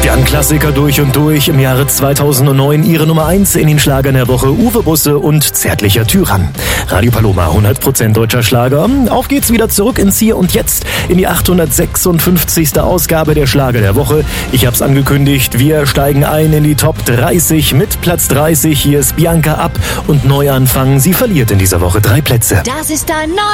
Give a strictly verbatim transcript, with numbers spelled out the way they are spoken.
Ja, ein Klassiker durch und durch im Jahre zweitausendneun. Ihre Nummer eins in den Schlagern der Woche. Uwe Busse und Zärtlicher Tyrann. Radio Paloma, hundert Prozent deutscher Schlager. Auf geht's wieder zurück ins Hier und Jetzt in die achthundertsechsundfünfzigste Ausgabe der Schlager der Woche. Ich hab's angekündigt, wir steigen ein in die Top dreißig mit Platz dreißig. Hier ist Bianca Ab und Neuanfang. Sie verliert in dieser Woche drei Plätze. Das ist ein Neuanfang.